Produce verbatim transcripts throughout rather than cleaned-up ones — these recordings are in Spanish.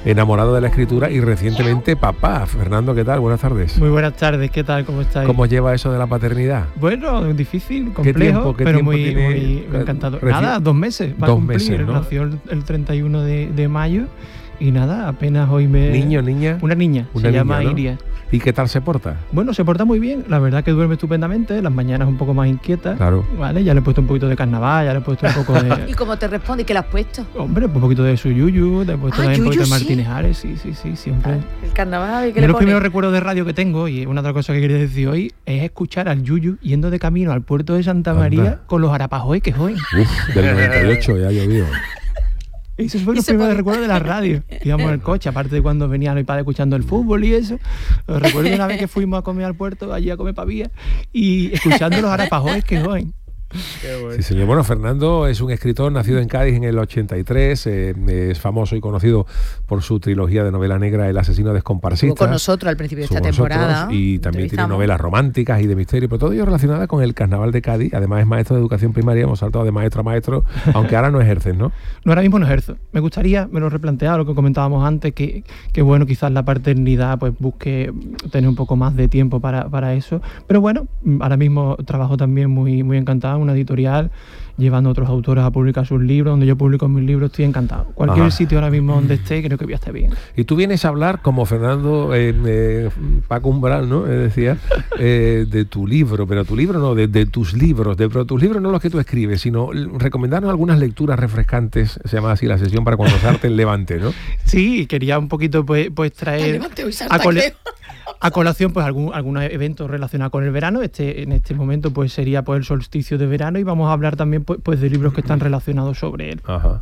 enamorado de la escritura y recientemente papá. Fernando, ¿qué tal? Buenas tardes. Muy buenas tardes, ¿qué tal? ¿Cómo estáis? ¿Cómo lleva eso de la paternidad? Bueno, difícil, complejo, ¿Qué tiempo, qué pero tiempo muy, tiene, muy encantado. reci- Nada, dos meses va dos a cumplir. meses, ¿no? Nació el, el treinta y uno de, de mayo y nada, apenas hoy me... ¿Niño, niña? Una niña, Una se niña, llama ¿no? Iria. ¿Y qué tal se porta? Bueno, se porta muy bien, la verdad que duerme estupendamente, las mañanas un poco más inquieta. Claro. Vale, ya le he puesto un poquito de carnaval, ya le he puesto un poco de... ¿Y cómo te responde? ¿Y qué le has puesto? Hombre, un poquito de su yuyu, le he puesto Ah, también un poquito de yuyu, sí. Martínez Ares, sí, sí, sí, siempre. El carnaval, ¿y qué Yo le los pone? primeros recuerdos de radio que tengo, y una otra cosa que quería decir hoy, es escuchar al yuyu yendo de camino al puerto de Santa Anda. María con los arapajoy que hoy. Uf, del noventa y ocho ya ha llovido. Esos fueron Y los se primeros pone- recuerdos de la radio. Íbamos en el coche, aparte de cuando venía mi padre escuchando el fútbol y eso. Os recuerdo una vez que fuimos a comer al puerto, allí a comer pavía, y escuchando los arapajoy que hoy. Sí, señor. Bueno, Fernando es un escritor nacido en Cádiz en el ochenta y tres, eh, es famoso y conocido por su trilogía de novela negra El asesino descomparsista. Estuvo con nosotros al principio de Estuvo esta con nosotros temporada. y también tiene Entrevistamos. novelas románticas y de misterio, pero todo ello relacionado con el carnaval de Cádiz. Además es maestro de educación primaria, hemos saltado de maestro a maestro, aunque ahora no ejerces, ¿no? No, ahora mismo no ejerzo. Me gustaría, me lo he replanteado, lo que comentábamos antes, que, que bueno, quizás la paternidad pues busque tener un poco más de tiempo para, para eso. Pero bueno, ahora mismo trabajo también muy, muy encantado en una editorial, llevando a otros autores a publicar sus libros, donde yo publico mis libros, estoy encantado. Cualquier Ajá. sitio ahora mismo donde esté, creo que voy a estar bien. Y tú vienes a hablar, como Fernando eh, eh, Paco Umbral, ¿no? Eh, decía, eh, de tu libro, pero tu libro no, de, de tus libros, de, pero tus libros no los que tú escribes, sino l- recomendarnos algunas lecturas refrescantes, se llama así la sesión, para cuando Sarte el levante, ¿no? Sí, quería un poquito pues, pues traer Levante hoy, a, Sarta, cole- creo. a colación pues algún, algún evento relacionado con el verano. Este, en este momento pues sería pues el solsticio de verano, y vamos a hablar también pues, pues de libros que están relacionados sobre él. Ajá.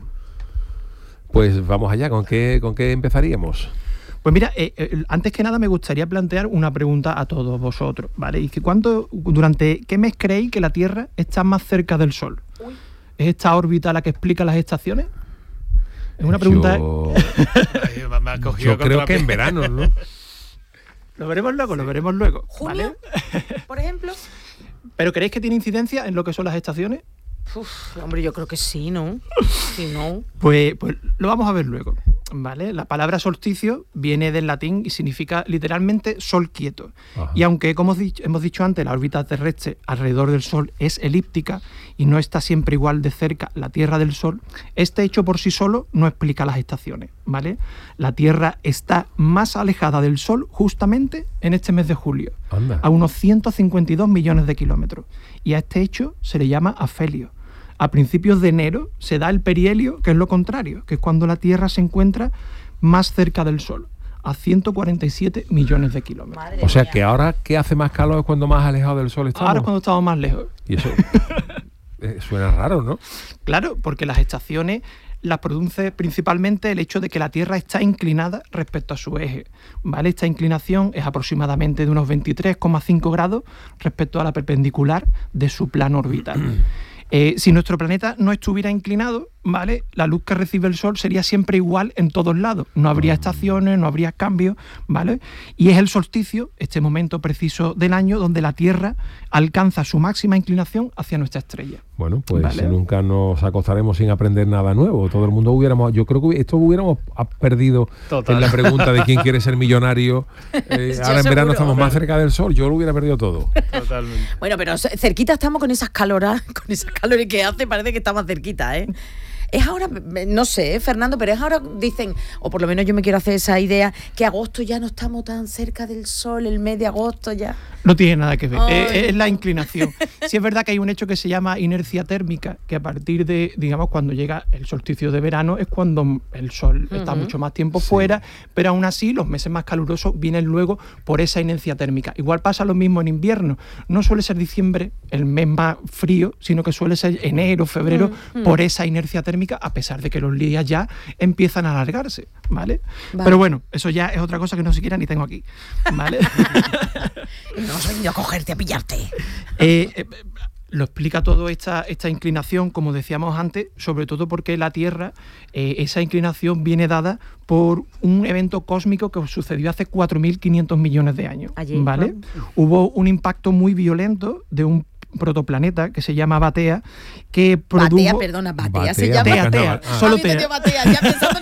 Pues vamos allá, ¿con qué, con qué empezaríamos? Pues mira, eh, eh, antes que nada me gustaría plantear una pregunta a todos vosotros, ¿vale? Y que cuánto, durante qué mes creéis que la Tierra está más cerca del Sol. Uy. ¿Es esta órbita la que explica las estaciones? Es una pregunta. Yo, Ay, me- me ha cogido yo contra creo la que en piel. verano, ¿no? Lo veremos luego, lo veremos luego. ¿Junio? ¿Vale? Por ejemplo. ¿Pero creéis que tiene incidencia en lo que son las estaciones? Uf, hombre, yo creo que sí, ¿no? Sí, ¿no? Pues, pues lo vamos a ver luego, ¿vale? La palabra solsticio viene del latín y significa literalmente sol quieto. Ajá. Y aunque, como hemos dicho, hemos dicho antes, la órbita terrestre alrededor del Sol es elíptica y no está siempre igual de cerca la Tierra del Sol, este hecho por sí solo no explica las estaciones, ¿vale? La Tierra está más alejada del Sol justamente en este mes de julio, Anda. a unos ciento cincuenta y dos millones de kilómetros. Y a este hecho se le llama afelio. A principios de enero se da el perihelio, que es lo contrario, que es cuando la Tierra se encuentra más cerca del Sol, a ciento cuarenta y siete millones de kilómetros. Madre O sea mía. que ahora que hace más calor es cuando más alejado del sol estamos. Ahora es cuando estamos más lejos. Y eso eh, suena raro, ¿no? Claro, porque las estaciones las produce principalmente el hecho de que la Tierra está inclinada respecto a su eje, ¿vale? Esta inclinación es aproximadamente de unos veintitrés coma cinco grados respecto a la perpendicular de su plano orbital. Eh, si nuestro planeta no estuviera inclinado, ¿vale? La luz que recibe el Sol sería siempre igual en todos lados. No habría estaciones, no habría cambios, ¿vale? Y es el solsticio, este momento preciso del año, donde la Tierra alcanza su máxima inclinación hacia nuestra estrella. Bueno, pues Vale. nunca nos acostaremos sin aprender nada nuevo. Todo el mundo hubiéramos, yo creo que esto hubiéramos a- perdido Total. en la pregunta de quién quiere ser millonario. Eh, Yo ahora en verano seguro. estamos más cerca del sol, yo lo hubiera perdido todo. Totalmente. Bueno, pero ce- cerquita estamos con esas caloras, con esas calores que hace, parece que está más cerquita, ¿eh? Es ahora, me- no sé, ¿eh, Fernando, pero es ahora, dicen, o por lo menos yo me quiero hacer esa idea, que agosto ya no estamos tan cerca del sol, el mes de agosto ya. No tiene nada que ver, Ay. es, es la inclinación. Sí es verdad que hay un hecho que se llama inercia térmica, que a partir de, digamos, cuando llega el solsticio de verano es cuando el sol está Ujú. mucho más tiempo fuera, pero aún así los meses más calurosos vienen luego por esa inercia térmica. Igual pasa lo mismo en invierno, no suele ser diciembre el mes más frío, sino que suele ser enero, febrero, Ujú. por esa inercia térmica, a pesar de que los días ya empiezan a alargarse, ¿vale? Vale. Pero bueno, eso ya es otra cosa que no siquiera ni tengo aquí, ¿vale? No hemos venido a cogerte, a pillarte. Eh, eh, lo explica todo esta, esta inclinación, como decíamos antes, sobre todo porque la Tierra, eh, esa inclinación viene dada por un evento cósmico que sucedió hace cuatro mil quinientos millones de años. Allí, ¿vale? ¿no? Hubo un impacto muy violento de un protoplaneta que se llama Batea, que produjo... Batea, perdona, Batea, se Batea, llama. Tea, Carnaval. Tea, Ah. solo A mí me Tea. dio Batea, ya pensando